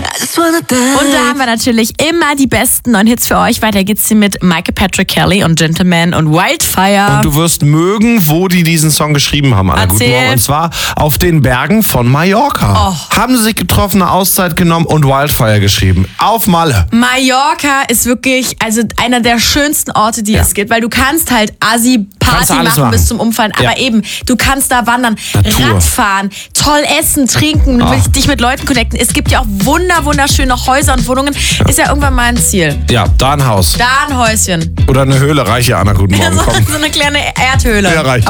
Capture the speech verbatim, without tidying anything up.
Und da haben wir natürlich immer die besten neuen Hits für euch. Weiter geht's hier mit Michael Patrick Kelly und Gentleman und Wildfire. Und du wirst mögen, wo die diesen Song geschrieben haben, Anna. Guten Morgen. Und zwar auf den Bergen von Mallorca. Oh. Haben sie sich getroffen, eine Auszeit genommen und Wildfire geschrieben. Auf Malle. Mallorca ist wirklich also einer der schönsten Orte, die ja. es gibt, weil du kannst halt Assi-Party machen, machen bis zum Umfallen, aber ja. eben, du kannst da wandern, Natur. Radfahren, toll essen, trinken, oh. dich mit Leuten connecten. Es gibt ja auch wunder, wunderschöne Häuser und Wohnungen. Ja. Ist ja irgendwann mal ein Ziel. Ja, da ein Haus. Da ein Häuschen. Oder eine Höhle, reicht ja, Anna. Guten Morgen. so, so eine kleine Erdhöhle. Ja, reicht.